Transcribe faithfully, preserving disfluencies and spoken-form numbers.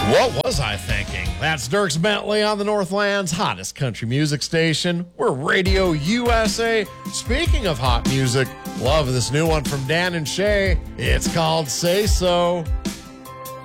What was I thinking? That's Dierks Bentley on the Northland's hottest country music station. We're Radio U S A. Speaking of hot music, love this new one from Dan and Shay. It's called Say So.